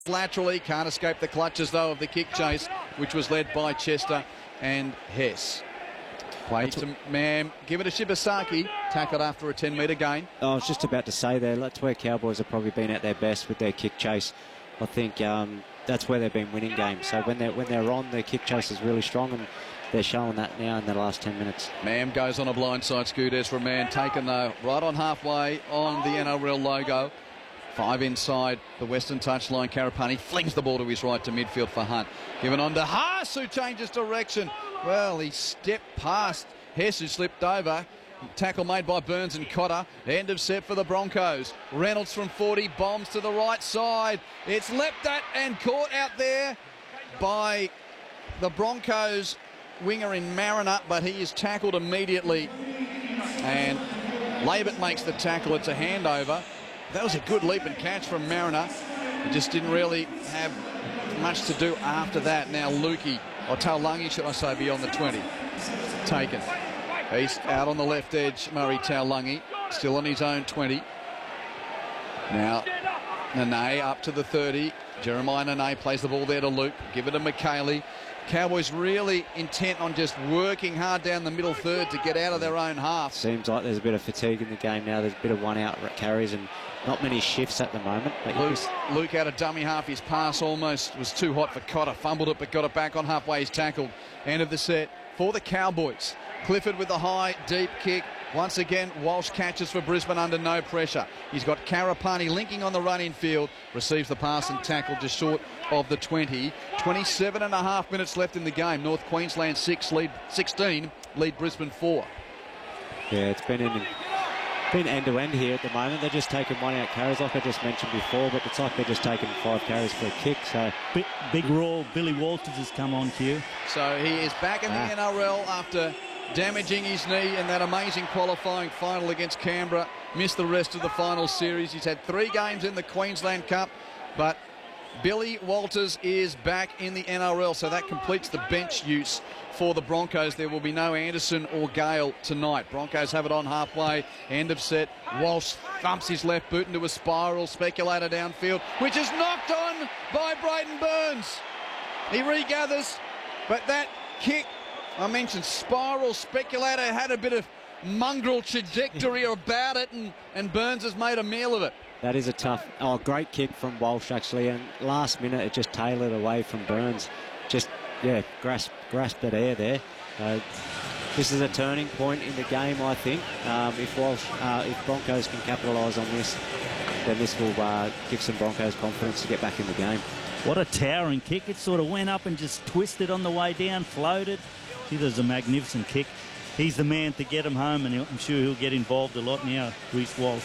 laterally. Can't escape the clutches, though, of the kick chase, which was led by Chester and Hess. Play to Mam. Give it to Shibasaki. Tackled after a 10-metre gain. I was just about to say there, that's where Cowboys have probably been at their best with their kick chase. I think that's where they've been winning games. So when they're on, their kick chase is really strong, and they're showing that now in the last 10 minutes. Mam goes on a blindside scoot. Ezra Mann taken, though, right on halfway on the NRL logo. 5 inside the western touchline. Karapani flings the ball to his right to midfield for Hunt. Given on to Haas, who changes direction. Well, he stepped past Hess, who slipped over. Tackle made by Burns and Cotter. End of set for the Broncos. Reynolds from 40 bombs to the right side. It's leapt at and caught out there by the Broncos winger in Mariner, but he is tackled immediately. And Labert makes the tackle. It's a handover. That was a good leap and catch from Mariner. He just didn't really have much to do after that. Now Lukey, or Taulagi, should I say, beyond the 20. Taken. He's out on the left edge, Murray Taulagi, still on his own 20. Now Nene up to the 30. Jeremiah Nene plays the ball there to Luke. Give it to McKaylee. Cowboys really intent on just working hard down the middle third to get out of their own half. Seems like there's a bit of fatigue in the game now. There's a bit of one-out carries and not many shifts at the moment. Luke out of dummy half. His pass almost was too hot for Cotter. Fumbled it, but got it back on halfway. He's tackled. End of the set for the Cowboys. Clifford with the high, deep kick. Once again, Walsh catches for Brisbane under no pressure. He's got Karapani linking on the run in field. Receives the pass and tackle just short of the 20. 27 and a half minutes left in the game. North Queensland 16, lead Brisbane 4. Yeah, it's been end-to-end here at the moment. They're just taking one-out carries, like I just mentioned before, but it's like they're just taking 5 carries for a kick. So big raw Billy Walters has come on cue. So he is back in the NRL after damaging his knee in that amazing qualifying final against Canberra. Missed the rest of the final series. He's had 3 games in the Queensland Cup, but Billy Walters is back in the NRL, so that completes the bench use for the Broncos. There will be no Anderson or Gale tonight. Broncos have it on halfway. End of set. Walsh thumps his left boot into a spiral. Speculator downfield, which is knocked on by Braden Burns. He regathers, but that kick, I mentioned spiral, Speculator had a bit of mongrel trajectory about it, and Burns has made a meal of it. That is a tough, great kick from Walsh actually, and last minute it just tailored away from Burns. Just, yeah, grasped at air there. This is a turning point in the game, I think. If Broncos can capitalise on this, then this will give some Broncos confidence to get back in the game. What a towering kick. It sort of went up and just twisted on the way down, floated. Gee, there's a magnificent kick. He's the man to get him home, and I'm sure he'll get involved a lot now, Reece Walsh.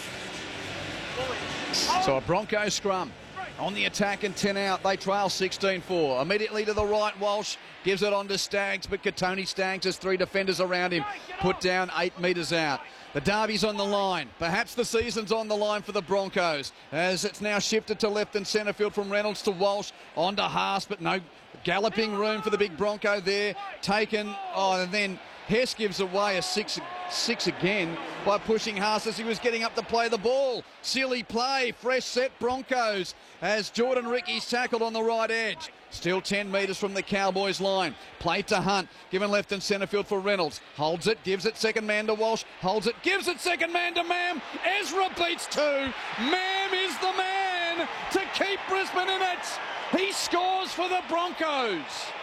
So a Broncos scrum on the attack and 10 out. They trail 16-4. Immediately to the right, Walsh gives it on to Staggs, but Katoni Staggs has 3 defenders around him. Put down 8 metres out. The derby's on the line. Perhaps the season's on the line for the Broncos, as it's now shifted to left and centre field from Reynolds to Walsh. On to Haas, but no galloping room for the big Bronco there. Taken, and then Hess gives away a 6 again by pushing Haas as he was getting up to play the ball. Silly play, fresh set Broncos as Jordan Ricky's tackled on the right edge. Still 10 metres from the Cowboys line. Play to Hunt, given left and centre field for Reynolds. Holds it, gives it second man to Walsh. Holds it, gives it second man to Mam. Ezra beats 2. Mam is the man to keep Brisbane in it. He scores for the Broncos.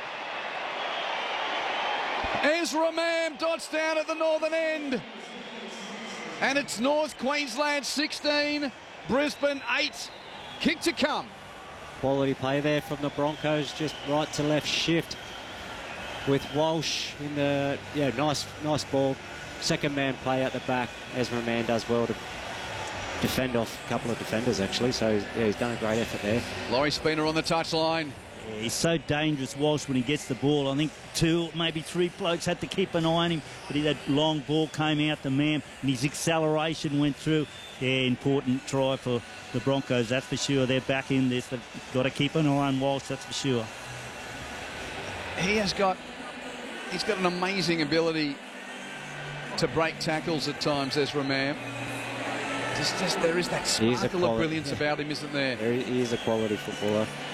Ezra Mam dots down at the northern end. And it's North Queensland 16, Brisbane 8. Kick to come. Quality play there from the Broncos, just right to left shift with Walsh in the, nice ball. Second man play at the back. Ezra Mann does well to defend off a couple of defenders actually, so yeah, he's done a great effort there. Laurie Spooner on the touchline. Yeah, he's so dangerous, Walsh, when he gets the ball. I think 2, maybe 3 blokes had to keep an eye on him, but that long ball came out to Mam, and his acceleration went through. Yeah, important try for the Broncos, that's for sure. They're back in this. They've got to keep an eye on Walsh, that's for sure. He's got an amazing ability to break tackles at times, Ezra Mam. There is that He is a sparkle of quality, brilliance about him, isn't there? He is a quality footballer.